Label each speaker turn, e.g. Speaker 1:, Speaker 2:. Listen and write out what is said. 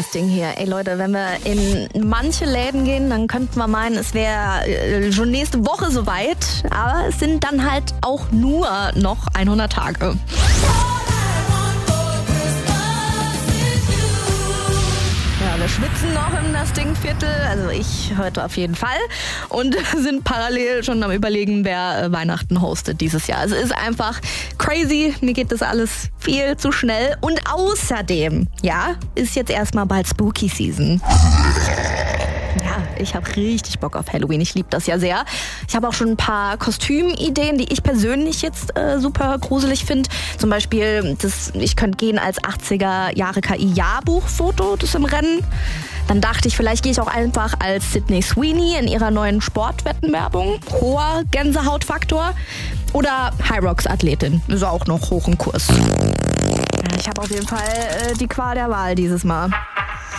Speaker 1: das Ding hier. Ey Leute, wenn wir in manche Läden gehen, dann könnten wir meinen, es wäre schon nächste Woche soweit. Aber es sind dann halt auch nur noch 100 Tage. Ja, wir schwitzen noch im Das Ding-Viertel, also ich heute auf jeden Fall, und sind parallel schon am Überlegen, wer Weihnachten hostet dieses Jahr. Also ist einfach crazy, mir geht das alles viel zu schnell und außerdem, ja, ist jetzt erstmal bald Spooky Season. Ja, ich habe richtig Bock auf Halloween. Ich liebe das ja sehr. Ich habe auch schon ein paar Kostümideen, die ich persönlich jetzt super gruselig finde. Zum Beispiel, ich könnte gehen als 80er-Jahre KI-Jahrbuchfoto, das im Rennen. Dann dachte ich, vielleicht gehe ich auch einfach als Sydney Sweeney in ihrer neuen Sportwettenwerbung. Hoher Gänsehautfaktor. Oder Hyrox-Athletin. Ist auch noch hoch im Kurs. Ich habe auf jeden Fall die Qual der Wahl dieses Mal.